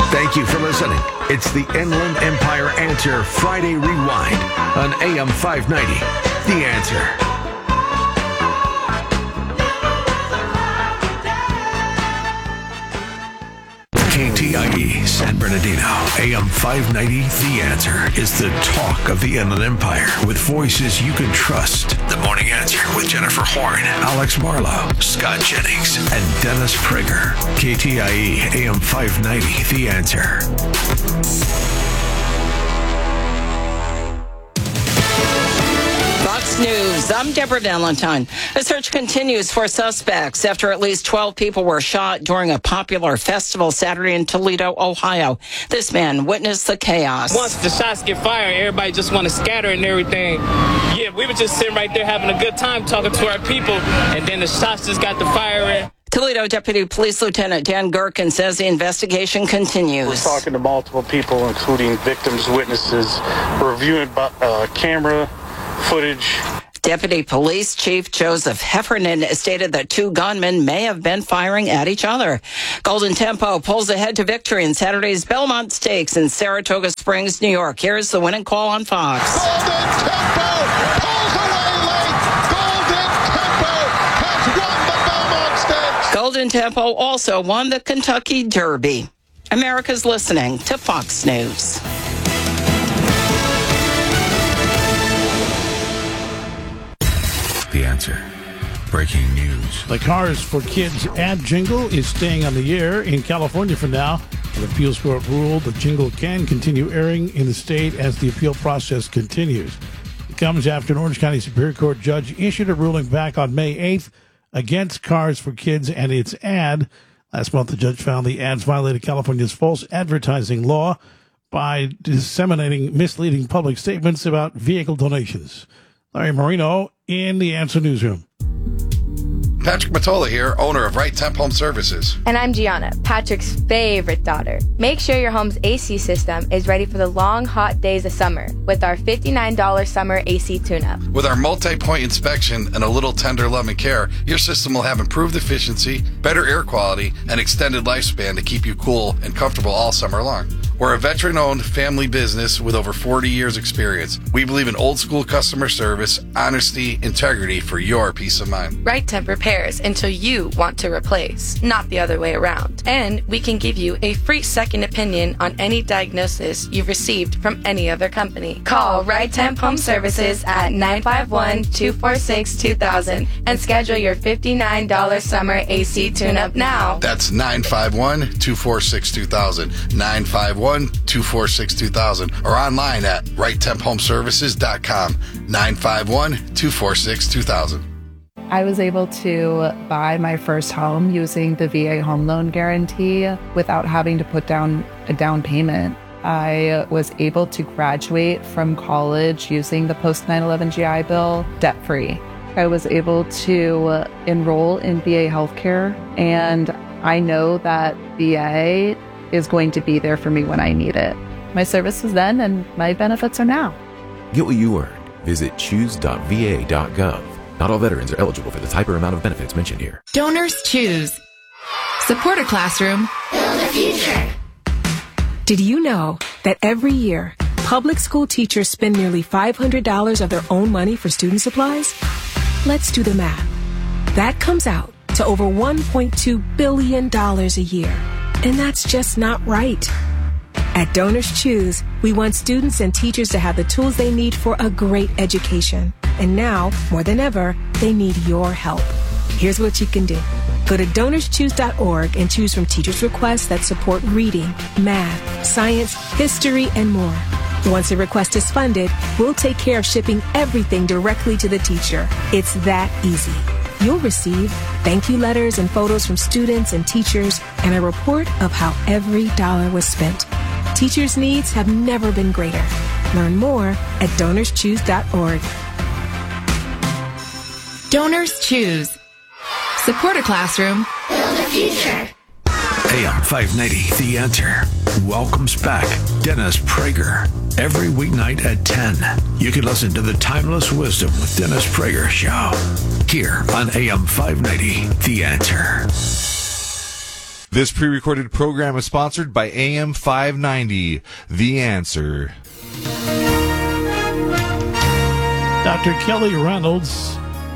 Thank you for listening. It's the Inland Empire Answer Friday Rewind on AM 590. The Answer. KTIE San Bernardino, AM 590, The Answer is the talk of the Inland Empire with voices you can trust. The Morning Answer with Jennifer Horn, Alex Marlowe, Scott Jennings, and Dennis Prager. KTIE AM 590, The Answer. Fox News, I'm Deborah Valentine. The search continues for suspects after at least 12 people were shot during a popular festival Saturday in Toledo, Ohio. This man witnessed the chaos. Once the shots get fired, everybody just want to scatter and everything. Yeah, we were just sitting right there having a good time talking to our people, and then the shots just got to firing. Toledo Deputy Police Lieutenant Dan Gherkin says the investigation continues. We're talking to multiple people, including victims, witnesses, reviewing camera footage. Deputy Police Chief Joseph Heffernan stated that two gunmen may have been firing at each other. Golden Tempo pulls ahead to victory in Saturday's Belmont Stakes in Saratoga Springs, New York. Here's the winning call on Fox. Golden Tempo pulls away late. Golden Tempo has won the Belmont Stakes. Golden Tempo also won the Kentucky Derby. America's listening to Fox News. The Answer. Breaking news. The Cars for Kids ad jingle is staying on the air in California for now. The appeals court ruled the jingle can continue airing in the state as the appeal process continues. It comes after an Orange County Superior Court judge issued a ruling back on May 8th against Cars for Kids and its ad. Last month, the judge found the ads violated California's false advertising law by disseminating misleading public statements about vehicle donations. Larry Marino in the Answer Newsroom. Patrick Matola here, owner of Right Temp Home Services. And I'm Gianna, Patrick's favorite daughter. Make sure your home's AC system is ready for the long, hot days of summer with our $59 summer AC tune-up. With our multi-point inspection and a little tender love and care, your system will have improved efficiency, better air quality, and extended lifespan to keep you cool and comfortable all summer long. We're a veteran-owned family business with over 40 years experience. We believe in old-school customer service, honesty, integrity for your peace of mind. Right Temp repairs until you want to replace, not the other way around. And we can give you a free second opinion on any diagnosis you've received from any other company. Call Right Temp Home Services at 951-246-2000 and schedule your $59 summer AC tune-up now. That's 951-246-2000, 951-246-2000, or online at RightTempHomeservices.com, 951-246-2000. I was able to buy my first home using the VA home loan guarantee without having to put down a down payment. I was able to graduate from college using the post 9/11 GI Bill debt-free. I was able to enroll in VA healthcare, and I know that VA is going to be there for me when I need it. My service was then, and my benefits are now. Get what you earned. Visit choose.va.gov. Not all veterans are eligible for the type or amount of benefits mentioned here. Donors choose. Support a classroom. Build a future. Did you know that every year, public school teachers spend nearly $500 of their own money for student supplies? Let's do the math. That comes out to over $1.2 billion a year. And that's just not right. At Donors Choose, we want students and teachers to have the tools they need for a great education. And now, more than ever, they need your help. Here's what you can do. Go to DonorsChoose.org and choose from teachers' requests that support reading, math, science, history, and more. Once a request is funded, we'll take care of shipping everything directly to the teacher. It's that easy. You'll receive thank you letters and photos from students and teachers and a report of how every dollar was spent. Teachers' needs have never been greater. Learn more at DonorsChoose.org. Donors choose. Support a classroom. Build a future. AM 590, The Answer, welcomes back Dennis Prager. Every weeknight at 10, you can listen to the Timeless Wisdom with Dennis Prager show here on AM 590, The Answer. This pre-recorded program is sponsored by AM 590, The Answer. Dr. Kelly Reynolds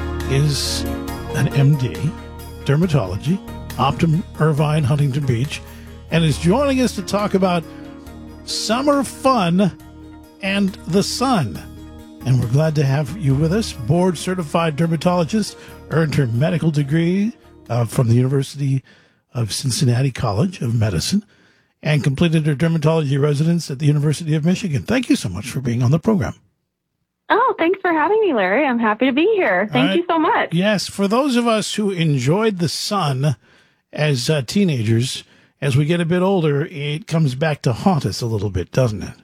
is an MD, dermatology, Optum Irvine, Huntington Beach, and is joining us to talk about summer fun and the sun. And we're glad to have you with us. Board-certified dermatologist, earned her medical degree from the University of Cincinnati College of Medicine, and completed her dermatology residence at the University of Michigan. Thank you so much for being on the program. Oh, thanks for having me, Larry. I'm happy to be here. Thank you so much. Yes, for those of us who enjoyed the sun as teenagers, as we get a bit older, it comes back to haunt us a little bit, doesn't it?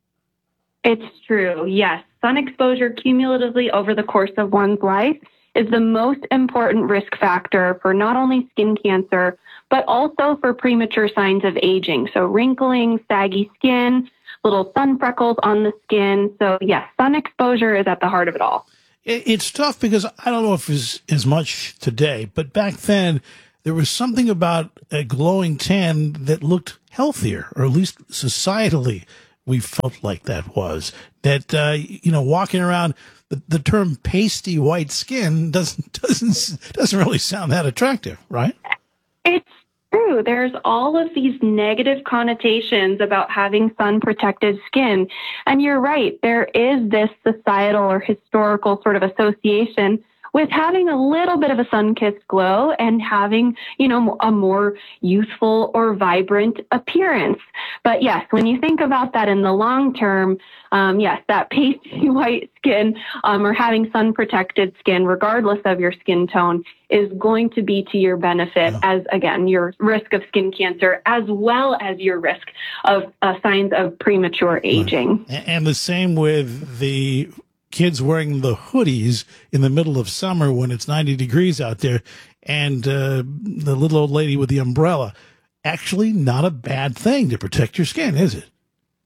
It's true, yes. Sun exposure cumulatively over the course of one's life is the most important risk factor for not only skin cancer, but also for premature signs of aging. So wrinkling, saggy skin, little sun freckles on the skin. So yes, sun exposure is at the heart of it all. It's tough because I don't know if it's as much today, but back then there was something about a glowing tan that looked healthier, or at least societally we felt like that was. That, walking around, the term pasty white skin doesn't really sound that attractive, right? It's true. There's all of these negative connotations about having sun-protected skin. And you're right. There is this societal or historical sort of association with having a little bit of a sun-kissed glow and having, a more youthful or vibrant appearance. But yes, when you think about that in the long term, yes, that pasty white skin or having sun-protected skin, regardless of your skin tone, is going to be to your benefit as, again, your risk of skin cancer as well as your risk of signs of premature aging. And the same with the kids wearing the hoodies in the middle of summer when it's 90 degrees out there, and the little old lady with the umbrella. Actually, not a bad thing to protect your skin, is it?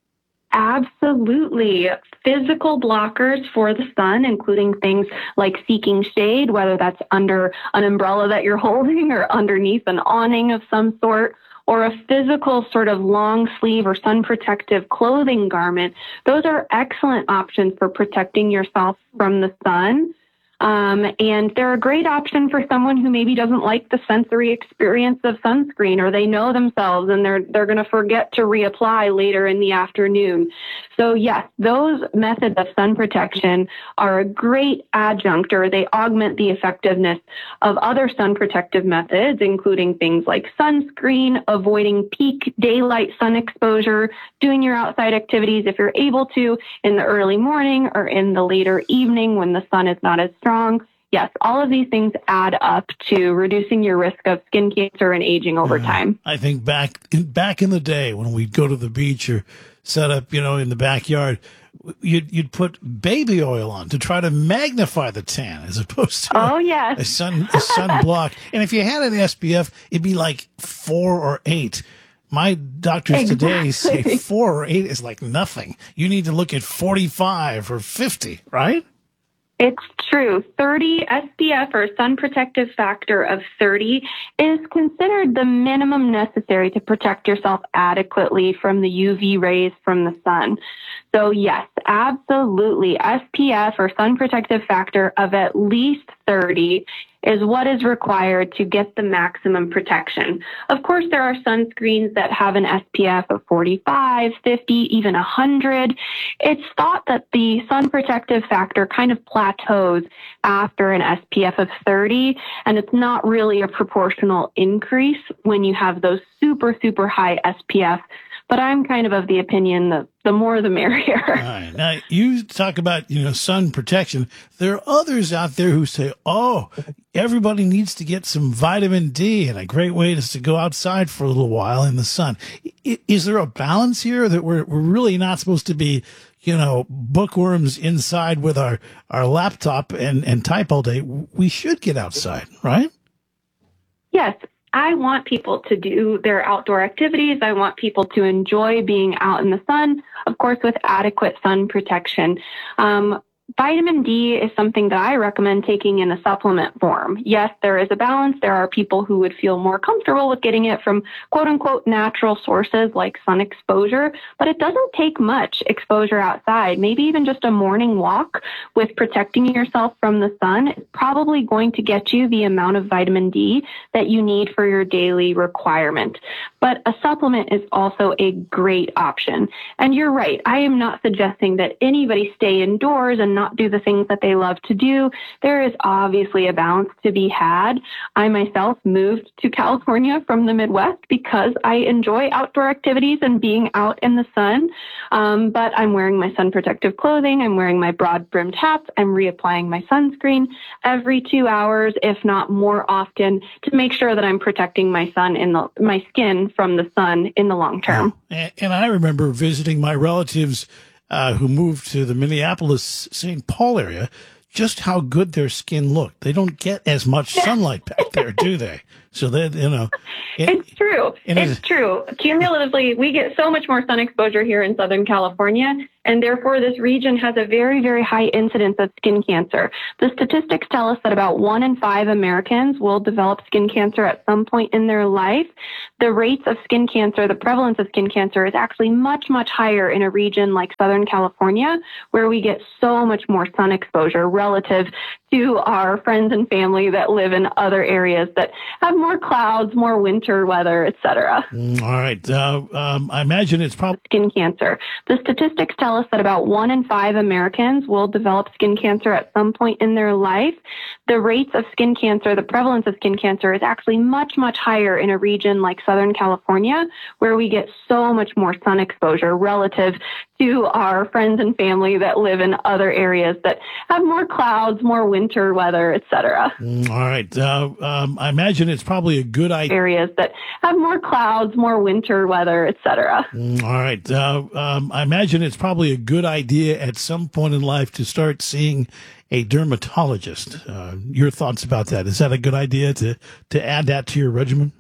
Absolutely. Physical blockers for the sun, including things like seeking shade, whether that's under an umbrella that you're holding or underneath an awning of some sort, or a physical sort of long sleeve or sun protective clothing garment. Those are excellent options for protecting yourself from the sun. And they're a great option for someone who maybe doesn't like the sensory experience of sunscreen, or they know themselves and they're going to forget to reapply later in the afternoon. So yes, those methods of sun protection are a great adjunct, or they augment the effectiveness of other sun protective methods, including things like sunscreen, avoiding peak daylight sun exposure, doing your outside activities if you're able to in the early morning or in the later evening when the sun is not as strong. Yes, all of these things add up to reducing your risk of skin cancer and aging over time. I think back in the day when we'd go to the beach or set up, in the backyard, you'd put baby oil on to try to magnify the tan as opposed to a sun block. And if you had an SPF, it'd be like 4 or 8. My doctors today say 4 or 8 is like nothing. You need to look at 45 or 50, right? It's true. 30 SPF, or sun protective factor of 30, is considered the minimum necessary to protect yourself adequately from the UV rays from the sun. So yes, absolutely. SPF, or sun protective factor of at least 30 is what is required to get the maximum protection. Of course, there are sunscreens that have an SPF of 45, 50, even 100. It's thought that the sun protective factor kind of plateaus after an SPF of 30, and it's not really a proportional increase when you have those super, super high SPF. But I'm kind of the opinion that the more the merrier. All right. Now, you talk about, sun protection. There are others out there who say, everybody needs to get some vitamin D, and a great way is to go outside for a little while in the sun. Is there a balance here that we're really not supposed to be, bookworms inside with our laptop and type all day? We should get outside, right? Yes. I want people to do their outdoor activities. I want people to enjoy being out in the sun, of course, with adequate sun protection. vitamin D is something that I recommend taking in a supplement form. Yes, there is a balance. There are people who would feel more comfortable with getting it from quote unquote natural sources like sun exposure, but it doesn't take much exposure outside. Maybe even just a morning walk with protecting yourself from the sun is probably going to get you the amount of vitamin D that you need for your daily requirement. But a supplement is also a great option. And you're right. I am not suggesting that anybody stay indoors and not do the things that they love to do. There is obviously a balance to be had. I myself moved to California from the Midwest because I enjoy outdoor activities and being out in the sun. But I'm wearing my sun protective clothing. I'm wearing my broad brimmed hats. I'm reapplying my sunscreen every 2 hours, if not more often, to make sure that I'm protecting my skin from the sun in the long term. And I remember visiting my relatives who moved to the Minneapolis-St. Paul area, just how good their skin looked. They don't get as much sunlight back there, do they? So that, it's true. It's true. Cumulatively, we get so much more sun exposure here in Southern California, and therefore this region has a very, very high incidence of skin cancer. The statistics tell us that about 1 in 5 Americans will develop skin cancer at some point in their life. The rates of skin cancer, the prevalence of skin cancer is actually much, much higher in a region like Southern California, where we get so much more sun exposure relative to our friends and family that live in other areas that have more clouds, more winter weather, etc. All right. I imagine it's probably skin cancer. The statistics tell us that about 1 in 5 Americans will develop skin cancer at some point in their life. The rates of skin cancer, the prevalence of skin cancer is actually much, much higher in a region like Southern California, where we get so much more sun exposure relative to our friends and family that live in other areas that have more clouds, more winter weather, etc. All right. I imagine it's probably a good idea. Areas that have more clouds, more winter weather, etc. All right. I imagine it's probably a good idea at some point in life to start seeing a dermatologist. Your thoughts about that? Is that a good idea to add that to your regimen?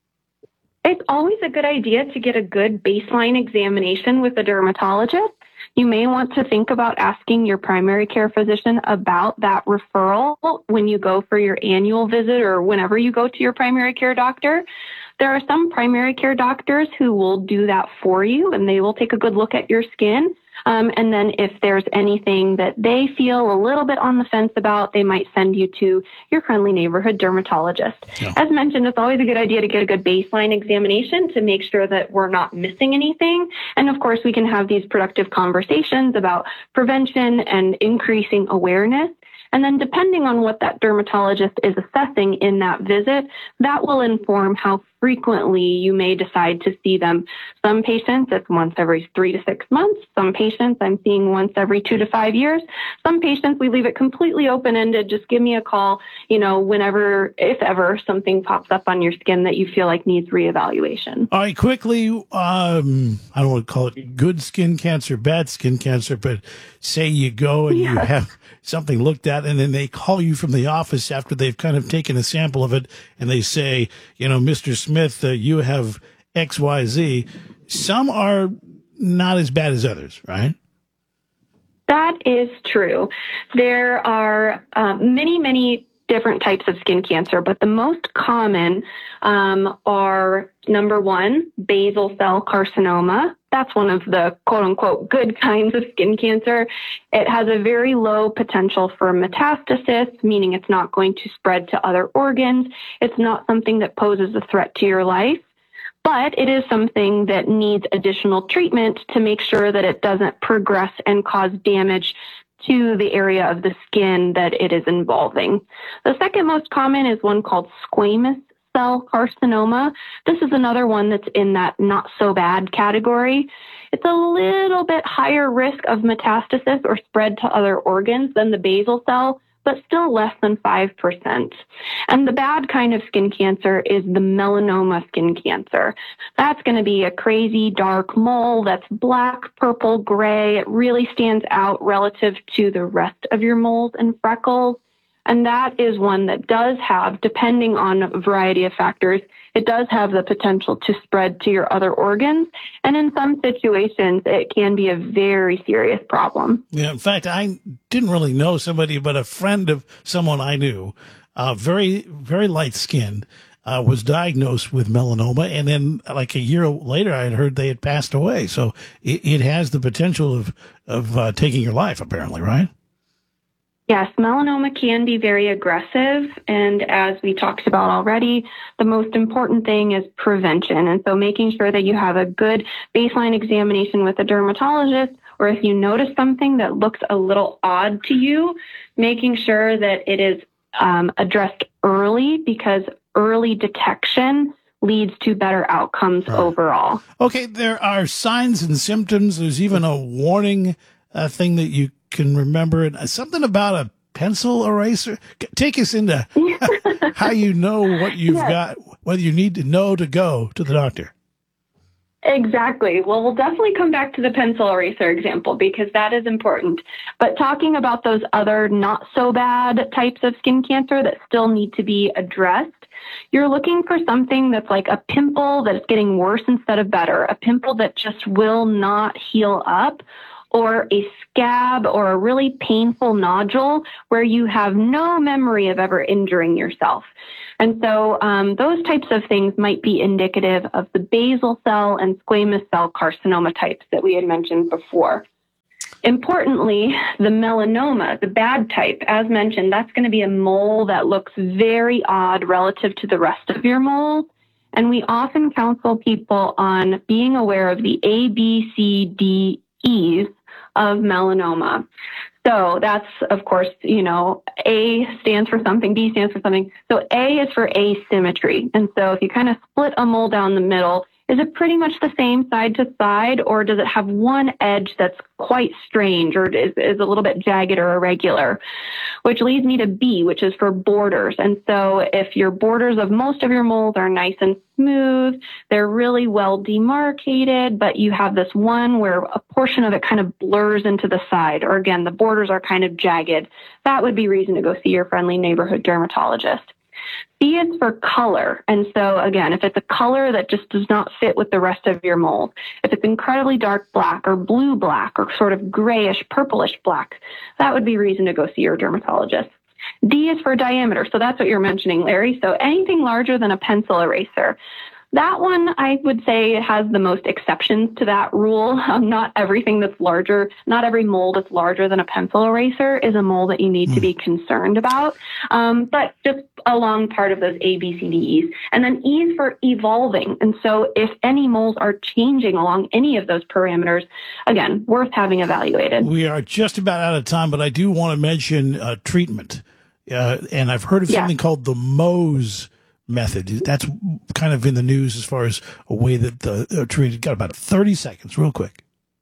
It's always a good idea to get a good baseline examination with a dermatologist. You may want to think about asking your primary care physician about that referral when you go for your annual visit or whenever you go to your primary care doctor. There are some primary care doctors who will do that for you, and they will take a good look at your skin. And then if there's anything that they feel a little bit on the fence about, they might send you to your friendly neighborhood dermatologist. Yeah. As mentioned, it's always a good idea to get a good baseline examination to make sure that we're not missing anything. And of course, we can have these productive conversations about prevention and increasing awareness. And then depending on what that dermatologist is assessing in that visit, that will inform how frequently you may decide to see them. Some patients, it's once every 3 to 6 months. Some patients I'm seeing once every 2 to 5 years. Some patients, we leave it completely open-ended. Just give me a call, whenever, if ever, something pops up on your skin that you feel like needs reevaluation. All right, quickly, I don't want to call it good skin cancer, bad skin cancer, but say you go and you have something looked at, and then they call you from the office after they've kind of taken a sample of it, and they say, Mr. Smith, you have XYZ. Some are not as bad as others, right? That is true. There are many, many different types of skin cancer, but the most common are, number one, basal cell carcinoma. That's one of the quote-unquote good kinds of skin cancer. It has a very low potential for metastasis, meaning it's not going to spread to other organs. It's not something that poses a threat to your life, but it is something that needs additional treatment to make sure that it doesn't progress and cause damage to the area of the skin that it is involving. The second most common is one called squamous cell carcinoma. This is another one that's in that not so bad category. It's a little bit higher risk of metastasis or spread to other organs than the basal cell, but still less than 5%. And the bad kind of skin cancer is the melanoma skin cancer. That's going to be a crazy dark mole that's black, purple, gray. It really stands out relative to the rest of your moles and freckles. And that is one that does have, depending on a variety of factors, it does have the potential to spread to your other organs. And in some situations, it can be a very serious problem. Yeah, in fact, I didn't really know somebody, but a friend of someone I knew, very, very light-skinned, was diagnosed with melanoma, and then like a year later, I had heard they had passed away. So it has the potential of taking your life, apparently, right? Yes, melanoma can be very aggressive, and as we talked about already, the most important thing is prevention. And so making sure that you have a good baseline examination with a dermatologist, or if you notice something that looks a little odd to you, making sure that it is addressed early, because early detection leads to better outcomes overall. Okay, there are signs and symptoms. There's even a warning thing that you can remember. And something about a pencil eraser. Take us into how you know what you've got, whether you need to know to go to the doctor. Exactly. Well, we'll definitely come back to the pencil eraser example because that is important. But talking about those other not so bad types of skin cancer that still need to be addressed, you're looking for something that's like a pimple that's getting worse instead of better, a pimple that just will not heal up, or a scab or a really painful nodule where you have no memory of ever injuring yourself. And so those types of things might be indicative of the basal cell and squamous cell carcinoma types that we had mentioned before. Importantly, the melanoma, the bad type, as mentioned, that's going to be a mole that looks very odd relative to the rest of your moles. And we often counsel people on being aware of the A, B, C, D, E's of melanoma. So that's, of course, A stands for something, B stands for something. So A is for asymmetry. And so if you kind of split a mole down the middle, is it pretty much the same side to side, or does it have one edge that's quite strange or is a little bit jagged or irregular? Which leads me to B, which is for borders. And so if your borders of most of your moles are nice and smooth, they're really well demarcated, but you have this one where a portion of it kind of blurs into the side, or again, the borders are kind of jagged, that would be reason to go see your friendly neighborhood dermatologist. C is for color. And so again, if it's a color that just does not fit with the rest of your mold, if it's incredibly dark black or blue black or sort of grayish, purplish black, that would be reason to go see your dermatologist. D is for diameter. So that's what you're mentioning, Larry. So anything larger than a pencil eraser. That one, I would say, has the most exceptions to that rule. Not everything that's larger, not every mold that's larger than a pencil eraser is a mold that you need to be concerned about. But just along part of those A, B, C, D, E's. And then E is for evolving. And so if any moles are changing along any of those parameters, again, worth having evaluated. We are just about out of time, but I do want to mention treatment. And I've heard of something called the Mohs method. That's kind of in the news as far as a way that the treated. Got about 30 seconds, real quick.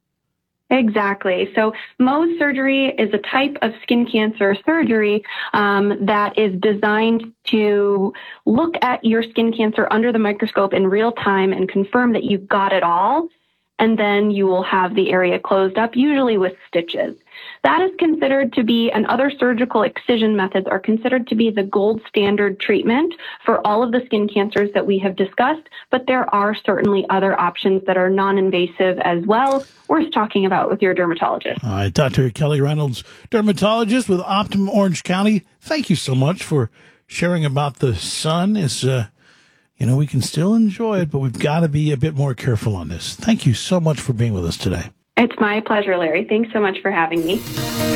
Exactly. So Mohs surgery is a type of skin cancer surgery that is designed to look at your skin cancer under the microscope in real time and confirm that you've got it all. And then you will have the area closed up, usually with stitches. That is considered to be, and other surgical excision methods are considered to be the gold standard treatment for all of the skin cancers that we have discussed, but there are certainly other options that are non-invasive as well, worth talking about with your dermatologist. All right, Dr. Kelly Reynolds, dermatologist with Optum Orange County. Thank you so much for sharing about the sun. It's, we can still enjoy it, but we've got to be a bit more careful on this. Thank you so much for being with us today. It's my pleasure, Larry. Thanks so much for having me.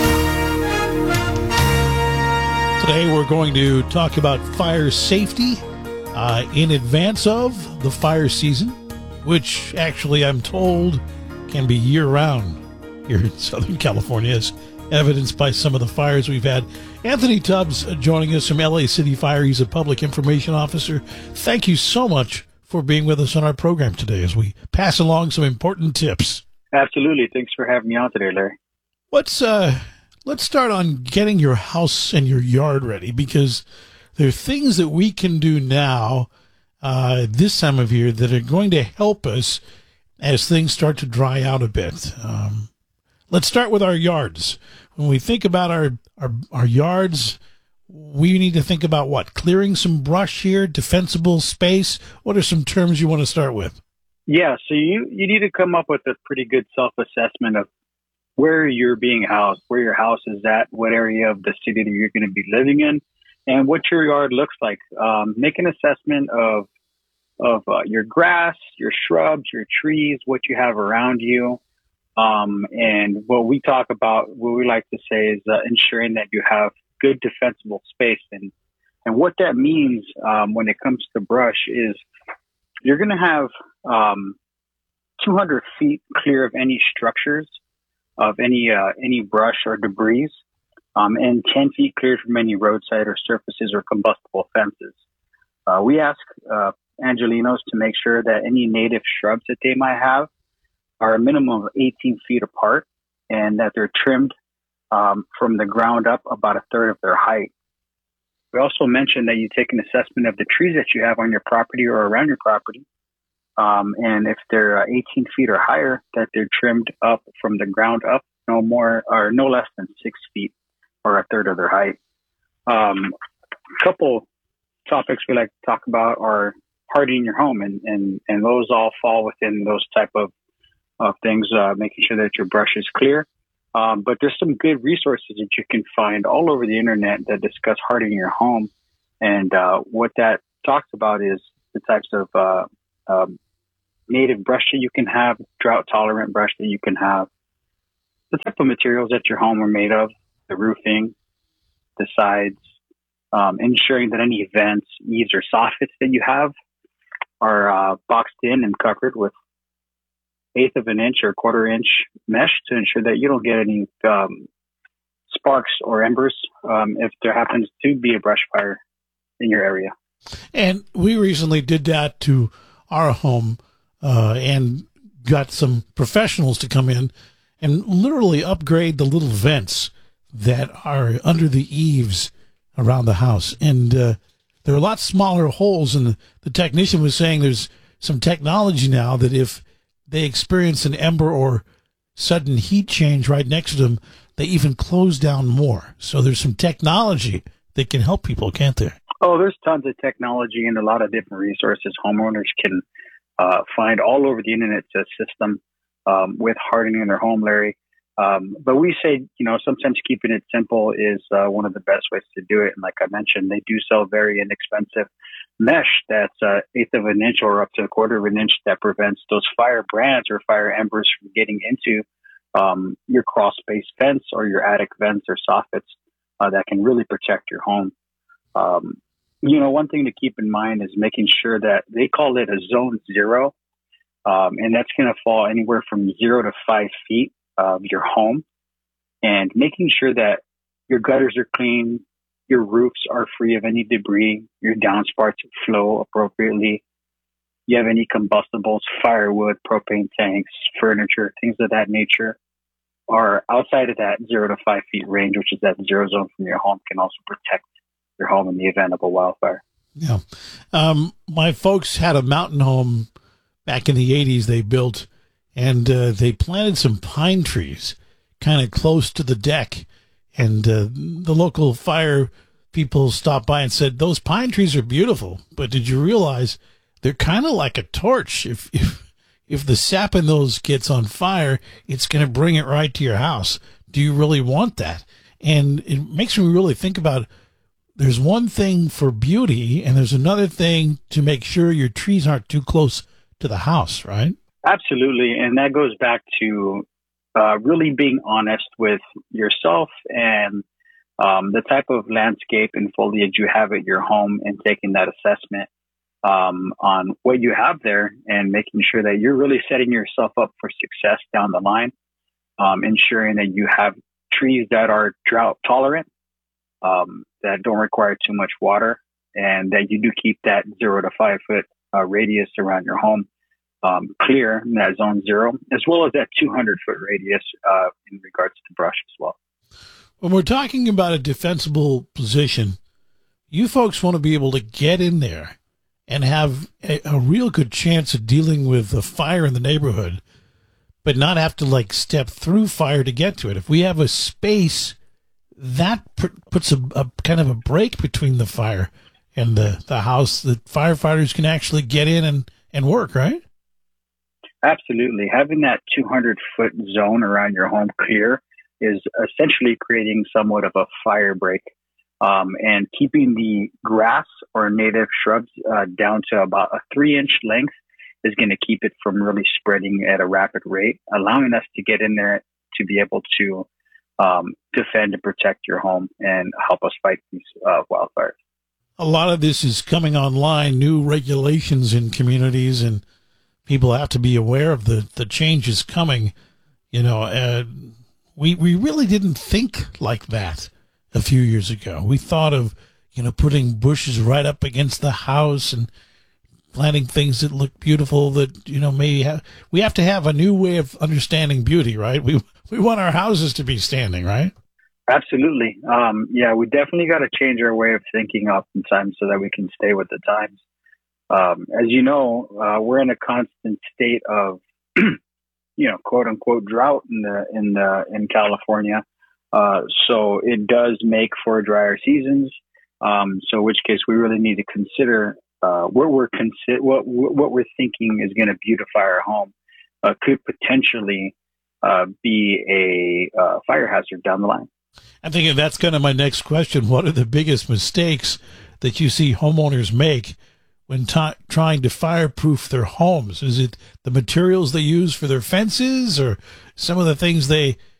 Today we're going to talk about fire safety in advance of the fire season, which actually I'm told can be year-round here in Southern California, as evidenced by some of the fires we've had. Anthony Tubbs joining us from LA City Fire. He's a public information officer. Thank you so much for being with us on our program today as we pass along some important tips. Absolutely. Thanks for having me on today, Larry. Let's start on getting your house and your yard ready, because there are things that we can do now this time of year that are going to help us as things start to dry out a bit. Let's start with our yards. When we think about our yards, we need to think about what? Clearing some brush here, defensible space? What are some terms you want to start with? Yeah, so you need to come up with a pretty good self-assessment of where you're being housed, where your house is at, what area of the city that you're going to be living in, and what your yard looks like. Make an assessment of your grass, your shrubs, your trees, what you have around you. And what we talk about, what we like to say is ensuring that you have good defensible space. And what that means when it comes to brush is you're going to have 200 feet clear of any structures, of any brush or debris, and 10 feet clear from any roadside or surfaces or combustible fences. We ask Angelenos to make sure that any native shrubs that they might have are a minimum of 18 feet apart and that they're trimmed from the ground up about a third of their height. We also mentioned that you take an assessment of the trees that you have on your property or around your property. And if they're 18 feet or higher, that they're trimmed up from the ground up, no more or no less than 6 feet or a third of their height. A couple topics we like to talk about are hardening your home, and those all fall within those type of things, making sure that your brush is clear. But there's some good resources that you can find all over the internet that discuss hardening your home. And what that talks about is the types of native brush that you can have, drought-tolerant brush that you can have, the type of materials that your home are made of, the roofing, the sides, ensuring that any vents, eaves, or soffits that you have are boxed in and covered with 1/8 of an inch or 1/4 inch mesh to ensure that you don't get any sparks or embers if there happens to be a brush fire in your area. And we recently did that to our home and got some professionals to come in and literally upgrade the little vents that are under the eaves around the house. And there are a lot smaller holes, and the technician was saying there's some technology now that if they experience an ember or sudden heat change right next to them, they even close down more. So there's some technology that can help people, can't there? Oh, there's tons of technology and a lot of different resources homeowners can find all over the internet system with hardening their home, Larry. But we say, sometimes keeping it simple is one of the best ways to do it. And like I mentioned, they do sell very inexpensive mesh that's 1/8 of an inch or up to 1/4 of an inch that prevents those fire brands or fire embers from getting into your crawl space vents or your attic vents or soffits that can really protect your home. One thing to keep in mind is making sure that they call it a zone 0, and that's going to fall anywhere from 0 to 5 feet of your home, and making sure that your gutters are clean, your roofs are free of any debris, your downspouts flow appropriately, you have any combustibles, firewood, propane tanks, furniture, things of that nature are outside of that 0 to 5 feet range, which is that 0 zone from your home, can also protect your home in the event of a wildfire. Yeah. My folks had a mountain home back in the 80s they built, and they planted some pine trees kind of close to the deck. And the local fire people stopped by and said, those pine trees are beautiful, but did you realize they're kind of like a torch? If the sap in those gets on fire, it's going to bring it right to your house. Do you really want that? And it makes me really think about, there's one thing for beauty, and there's another thing to make sure your trees aren't too close to the house, right? Absolutely. And that goes back to really being honest with yourself and the type of landscape and foliage you have at your home, and taking that assessment on what you have there and making sure that you're really setting yourself up for success down the line, ensuring that you have trees that are drought tolerant, that don't require too much water, and that you do keep that 0 to 5 foot radius around your home clear in that zone 0, as well as that 200 foot radius in regards to brush as well. When we're talking about a defensible position, you folks want to be able to get in there and have a real good chance of dealing with a fire in the neighborhood, but not have to step through fire to get to it. If we have a space that puts a kind of a break between the fire and the house that firefighters can actually get in and work, right? Absolutely. Having that 200-foot zone around your home clear is essentially creating somewhat of a fire break, and keeping the grass or native shrubs down to about a 3-inch length is going to keep it from really spreading at a rapid rate, allowing us to get in there to be able to defend and protect your home and help us fight these wildfires. A lot of this is coming online, new regulations in communities, and people have to be aware of the changes coming. You know, we really didn't think like that a few years ago. We thought of, you know, putting bushes right up against the house and planting things that look beautiful that, you know, we have to have a new way of understanding beauty, right? We want our houses to be standing, right? Absolutely. Yeah, we definitely got to change our way of thinking oftentimes so that we can stay with the times. As you know, we're in a constant state of, you know, quote unquote drought in California. So it does make for drier seasons. So in which case we really need to consider what we're thinking is going to beautify our home could potentially be a fire hazard down the line. I think that's kind of my next question. What are the biggest mistakes that you see homeowners make when trying to fireproof their homes? Is it the materials they use for their fences, or some of the things they